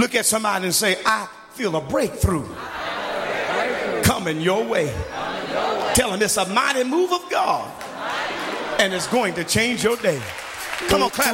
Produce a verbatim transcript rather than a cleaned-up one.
Look at somebody and say, I feel a breakthrough coming your way. Tell them it's a mighty move of God and it's going to change your day. Come on, clap.